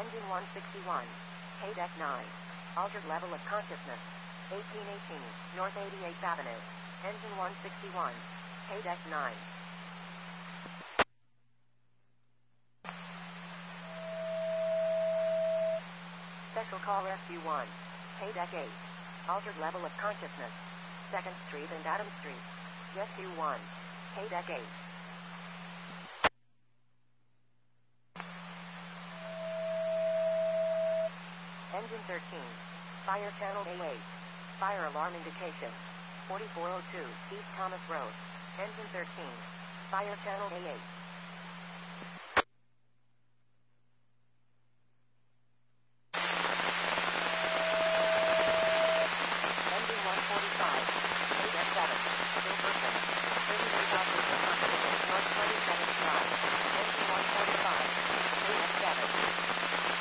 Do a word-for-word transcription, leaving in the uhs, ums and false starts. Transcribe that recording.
Engine one sixty-one. K-Deck nine. Altered level of consciousness. eighteen eighteen, North eighty-eighth Avenue. Engine one sixty-one. K-Deck nine. Special Call Rescue one. K-Deck eight. Altered level of consciousness. second Street and Adams Street. Rescue one. K-Deck eight. Engine thirteen. Fire Channel A eight. Fire alarm indication. forty-four oh two, East Thomas Road. Engine thirteen. Fire Channel A eight.